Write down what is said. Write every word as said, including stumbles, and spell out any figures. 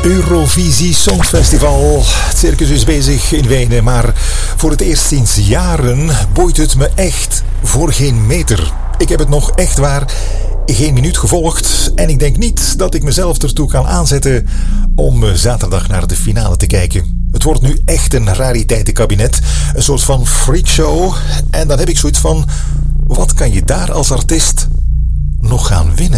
Eurovisie Songfestival. Het circus is bezig in Wenen, maar voor het eerst sinds jaren boeit het me echt voor geen meter. Ik heb het nog echt waar geen minuut gevolgd en ik denk niet dat ik mezelf ertoe kan aanzetten om zaterdag naar de finale te kijken. Het wordt nu echt een rariteitenkabinet, een soort van freakshow. En dan heb ik zoiets van, wat kan je daar als artiest nog gaan winnen?